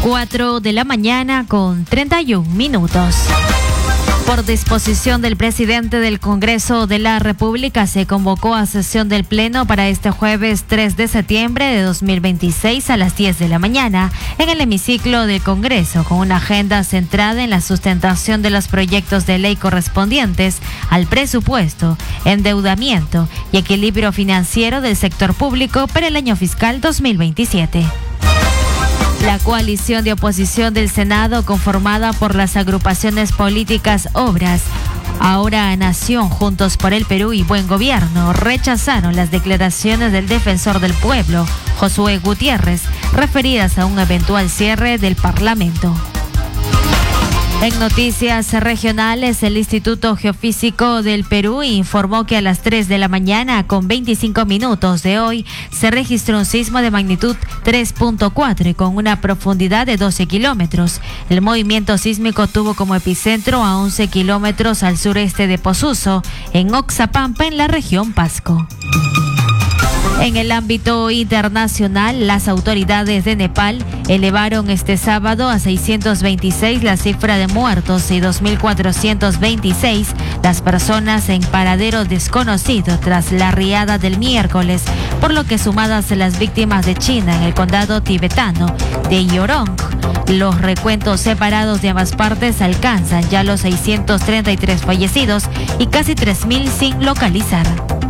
4 de la mañana con 31 minutos. Por disposición del presidente del Congreso de la República, se convocó a sesión del Pleno para este jueves 3 de septiembre de 2026 a las 10 de la mañana en el hemiciclo del Congreso, con una agenda centrada en la sustentación de los proyectos de ley correspondientes al presupuesto, endeudamiento y equilibrio financiero del sector público para el año fiscal 2027. La coalición de oposición del Senado, conformada por las agrupaciones políticas Obras, Ahora Nación, Juntos por el Perú y Buen Gobierno, rechazaron las declaraciones del defensor del pueblo, Josué Gutiérrez, referidas a un eventual cierre del Parlamento. En noticias regionales, el Instituto Geofísico del Perú informó que a las 3 de la mañana con 25 minutos de hoy se registró un sismo de magnitud 3.4 y con una profundidad de 12 kilómetros. El movimiento sísmico tuvo como epicentro a 11 kilómetros al sureste de Posuzo, en Oxapampa, en la región Pasco. En el ámbito internacional, las autoridades de Nepal elevaron este sábado a 626 la cifra de muertos y 2.426 las personas en paradero desconocido tras la riada del miércoles, por lo que sumadas las víctimas de China en el condado tibetano de Yorong, los recuentos separados de ambas partes alcanzan ya los 633 fallecidos y casi 3.000 sin localizar.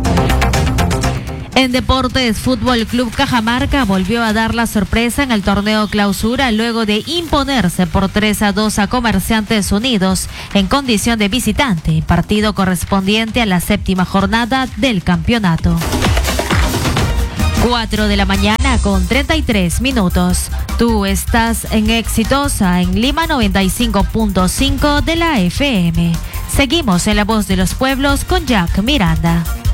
En deportes, Fútbol Club Cajamarca volvió a dar la sorpresa en el torneo Clausura luego de imponerse por 3-2 a Comerciantes Unidos en condición de visitante, partido correspondiente a la 7ª jornada del campeonato. 4 de la mañana con 33 minutos. Tú estás en Exitosa en Lima 95.5 de la FM. Seguimos en La Voz de los Pueblos con Jack Miranda.